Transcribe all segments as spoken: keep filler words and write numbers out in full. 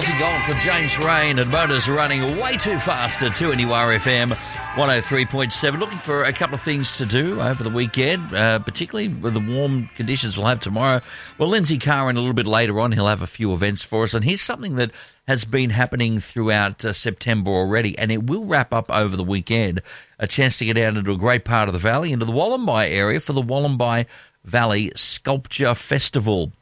Chasing Gold for James Rain, and motors are running way too fast at two N U R F M one oh three point seven. Looking for a couple of things to do over the weekend, uh, particularly with the warm conditions we'll have tomorrow. Well, Lindsay Carr, in a little bit later on, he'll have a few events for us. And here's something that has been happening throughout uh, September already, and it will wrap up over the weekend. A chance to get out into a great part of the valley, into the Wollombi area for the Wollombi Valley Sculpture Festival.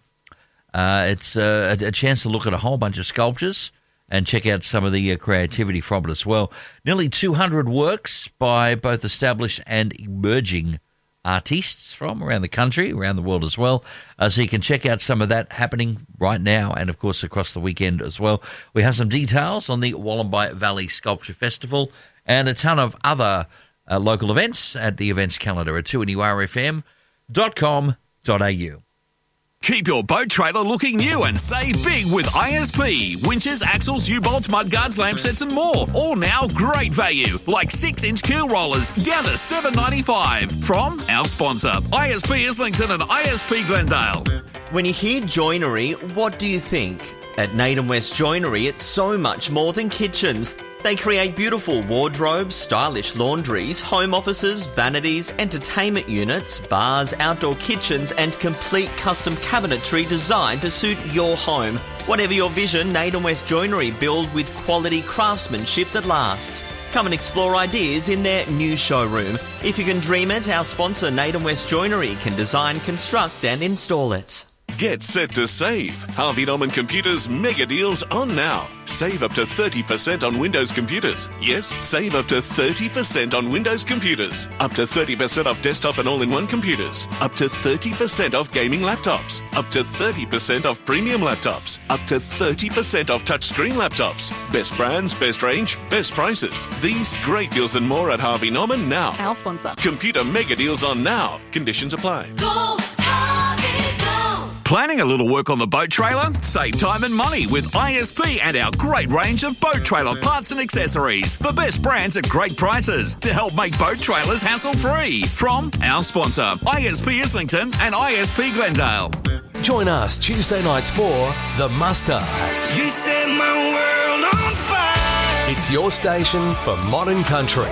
Uh, it's uh, a, a chance to look at a whole bunch of sculptures and check out some of the uh, creativity from it as well. Nearly two hundred works by both established and emerging artists from around the country, around the world as well. Uh, so you can check out some of that happening right now and, of course, across the weekend as well. We have some details on the Wollombi Valley Sculpture Festival and a ton of other uh, local events at the events calendar at two N U R F M dot com dot a u. Keep your boat trailer looking new and save big with I S P. Winches, axles, U-bolts, mudguards, lamp sets and more. All now great value, like six inch keel rollers down to seven dollars ninety-five from our sponsor, I S P Islington and I S P Glendale. When you hear joinery, what do you think? At Naden West Joinery, it's so much more than kitchens. They create beautiful wardrobes, stylish laundries, home offices, vanities, entertainment units, bars, outdoor kitchens, and complete custom cabinetry designed to suit your home. Whatever your vision, Naden West Joinery build with quality craftsmanship that lasts. Come and explore ideas in their new showroom. If you can dream it, our sponsor Naden West Joinery can design, construct and install it. Get set to save. Harvey Norman Computers mega deals on now. Save up to thirty percent on Windows computers. Yes, save up to thirty percent on Windows computers. Up to thirty percent off desktop and all-in-one computers. Up to thirty percent off gaming laptops. Up to thirty percent off premium laptops. Up to thirty percent off touchscreen laptops. Best brands, best range, best prices. These great deals and more at Harvey Norman now. Our sponsor. Computer mega deals on now. Conditions apply. Go, Harvey, go! Planning a little work on the boat trailer? Save time and money with I S P and our great range of boat trailer parts and accessories. The best brands at great prices to help make boat trailers hassle-free. From our sponsor, I S P Islington and I S P Glendale. Join us Tuesday nights for The Muster. You set my world on fire. It's your station for modern country.